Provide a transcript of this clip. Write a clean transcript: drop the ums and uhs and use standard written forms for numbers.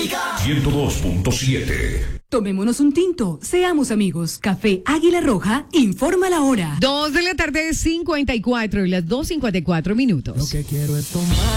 102.7. Tomémonos un tinto, seamos amigos. Café Águila Roja informa la hora. 2 de la tarde, 54, y las 2:54 minutos. Lo que quiero es tomar.